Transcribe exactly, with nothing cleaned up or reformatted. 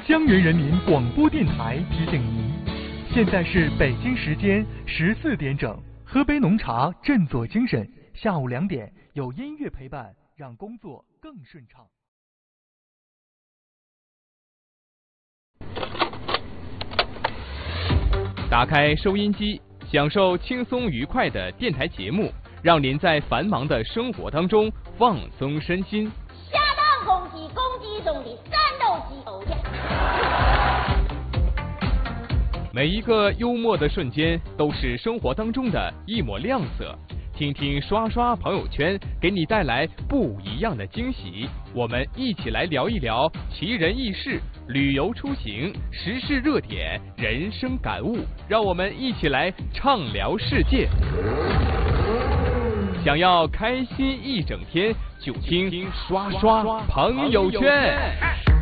江源人民广播电台提醒您，现在是北京时间十四点整，喝杯浓茶振作精神。下午两点有音乐陪伴，让工作更顺畅。 打开收音机，享受轻松愉快的电台节目，让您在繁忙的生活当中放松身心。 下当空气攻击中的战斗机偶像。 每一个幽默的瞬间都是生活当中的一抹亮色。听听刷刷朋友圈，给你带来不一样的惊喜。我们一起来聊一聊奇人异事、旅游出行、时事热点、人生感悟，让我们一起来畅聊世界。想要开心一整天，就听刷刷朋友圈。